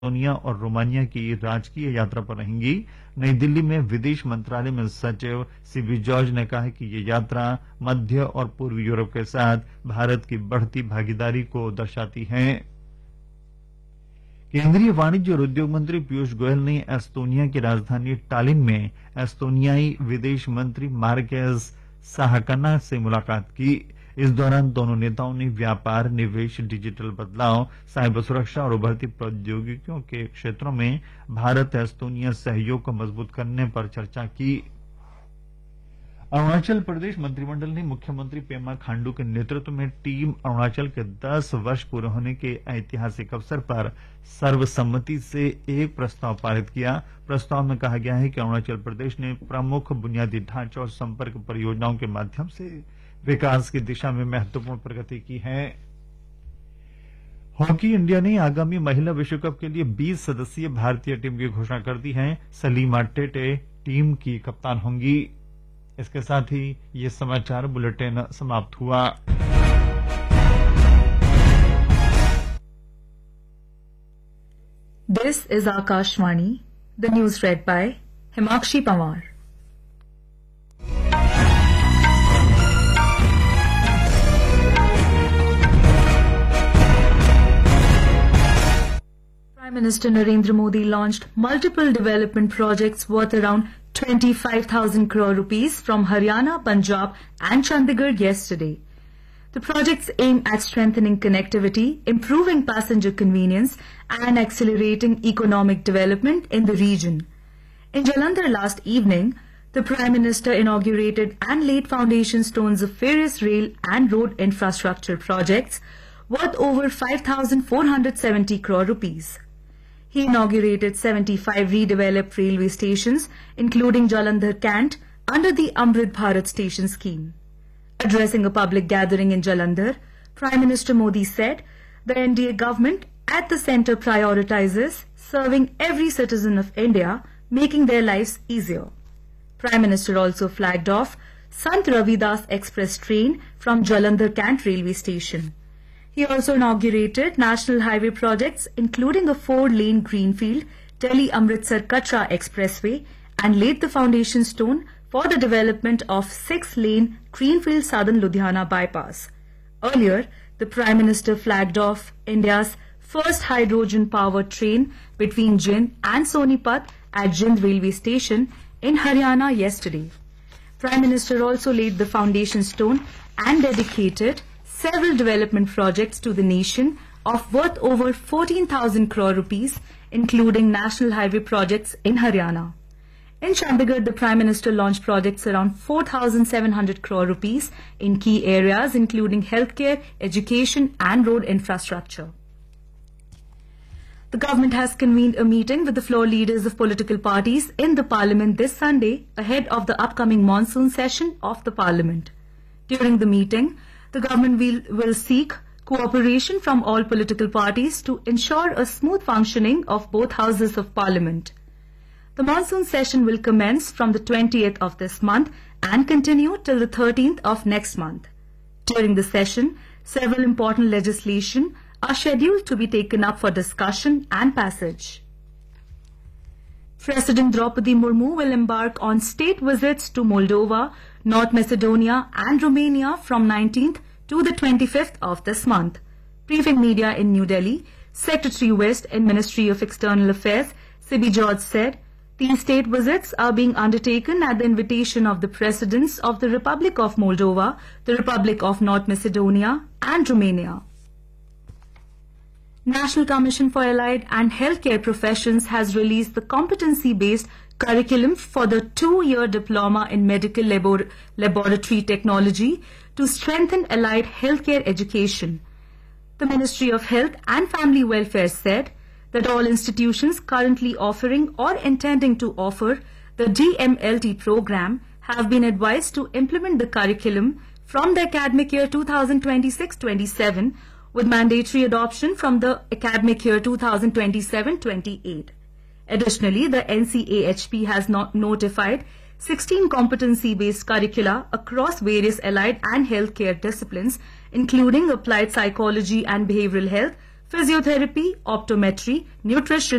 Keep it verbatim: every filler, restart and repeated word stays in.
Estonia और Romania की राजकीय यात्रा पर रहेंगी। नई दिल्ली में विदेश मंत्रालय में सचिव सीबी जॉर्ज ने कहा कि ये यात्रा मध्य और पूर्व यूरोप के साथ भारत की बढ़ती भागीदारी को दर्शाती है। केंद्रीय वाणिज्य और उद्योग मंत्री पीयूष गोयल ने एस्टोनिया की राजधानी टालिन में एस्टोनियाई विदेश मंत्री मार्केस साहकना से मुलाकात की। इस दौरान दोनों नेताओं ने व्यापार, निवेश, डिजिटल बदलाव, साइबर सुरक्षा और उभरती प्रौद्योगिकियों के क्षेत्रों में भारत एस्टोनिया सहयोग को मजबूत करने पर चर्चा की। अरुणाचल प्रदेश मंत्रिमंडल ने मुख्यमंत्री पेमा खांडू के नेतृत्व में टीम अरुणाचल के दस वर्ष पूरे होने के ऐतिहासिक अवसर पर सर्वसम्मति से एक प्रस्ताव पारित किया। प्रस्ताव में कहा गया है कि अरुणाचल प्रदेश ने प्रमुख बुनियादी ढांचा और संपर्क परियोजनाओं के माध्यम से विकास की दिशा में महत्वपूर्ण प्रगति की है। हॉकी इंडिया ने आगामी महिला विश्व कप के लिए बीस सदस्यीय भारतीय टीम की घोषणा कर दी है। सलीमा टेटे टीम की कप्तान होंगी। इसके साथ ही ये समाचार बुलेटिन समाप्त हुआ। This is Akashvani, the news red bye Himakshi Panwar. Prime Minister Narendra Modi launched multiple development projects worth around twenty-five thousand crore rupees from Haryana, Punjab and Chandigarh yesterday. The projects aim at strengthening connectivity, improving passenger convenience and accelerating economic development in the region. In Jalandhar last evening, the Prime Minister inaugurated and laid foundation stones of various rail and road infrastructure projects worth over five thousand four hundred seventy crore rupees. He inaugurated seventy-five redeveloped railway stations, including Jalandhar Cant, under the Amrit Bharat Station scheme. Addressing a public gathering in Jalandhar, Prime Minister Modi said the N D A government at the centre prioritizes serving every citizen of India, making their lives easier. Prime Minister also flagged off Sant Ravidas Express train from Jalandhar Cant railway station. He also inaugurated national highway projects including a four-lane greenfield Delhi-Amritsar Katra Expressway and laid the foundation stone for the development of six-lane greenfield Southern Ludhiana bypass. Earlier, the Prime Minister flagged off India's first hydrogen-powered train between Jind and Sonipat at Jind railway station in Haryana yesterday. Prime Minister also laid the foundation stone and dedicated several development projects to the nation of worth over fourteen thousand crore rupees, including national highway projects in Haryana. In Chandigarh, the Prime Minister launched projects around four thousand seven hundred crore rupees in key areas including healthcare, education and road infrastructure. The government has convened a meeting with the floor leaders of political parties in the Parliament this Sunday ahead of the upcoming monsoon session of the Parliament. During the meeting, the government will, will seek cooperation from all political parties to ensure a smooth functioning of both houses of Parliament. The monsoon session will commence from the twentieth of this month and continue till the thirteenth of next month. During the session, several important legislation are scheduled to be taken up for discussion and passage. President Draupadi Murmu will embark on state visits to Moldova, North Macedonia and Romania from nineteenth to the twenty-fifth of this month. Briefing media in New Delhi, Secretary West in Ministry of External Affairs, Sibi George said, these state visits are being undertaken at the invitation of the Presidents of the Republic of Moldova, the Republic of North Macedonia and Romania. National Commission for Allied and Healthcare Professions has released the competency-based curriculum for the two-year diploma in medical labor laboratory technology to strengthen allied healthcare education. The Ministry of Health and Family Welfare said that all institutions currently offering or intending to offer the D M L T program have been advised to implement the curriculum from the academic year two thousand twenty-six twenty-seven with mandatory adoption from the academic year two thousand twenty-seven twenty-eight. Additionally, the N C A H P has not notified sixteen competency-based curricula across various allied and healthcare disciplines, including applied psychology and behavioral health, physiotherapy, optometry, nutrition,